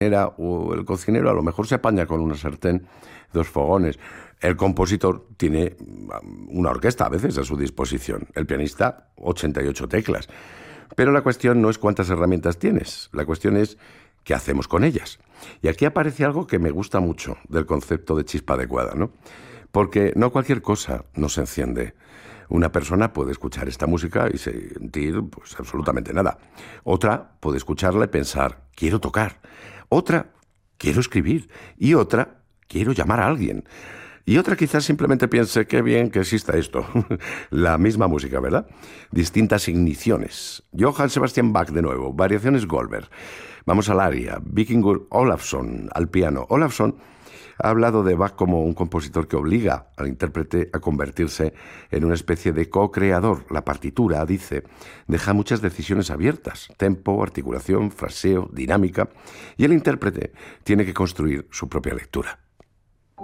o el cocinero a lo mejor se apaña con una sartén, dos fogones. El compositor tiene una orquesta a veces a su disposición. El pianista, 88 teclas. Pero la cuestión no es cuántas herramientas tienes. La cuestión es qué hacemos con ellas. Y aquí aparece algo que me gusta mucho del concepto de chispa adecuada, ¿no? Porque no cualquier cosa nos enciende. Una persona puede escuchar esta música y sentir pues absolutamente nada. Otra puede escucharla y pensar, quiero tocar. Otra, quiero escribir. Y otra, quiero llamar a alguien. Y otra quizás simplemente piense, qué bien que exista esto. La misma música, ¿verdad? Distintas igniciones. Johann Sebastian Bach de nuevo, variaciones Goldberg. Vamos al aria. Víkingur Ólafsson al piano. Ólafsson ha hablado de Bach como un compositor que obliga al intérprete a convertirse en una especie de co-creador. La partitura, dice, deja muchas decisiones abiertas: tempo, articulación, fraseo, dinámica, y el intérprete tiene que construir su propia lectura.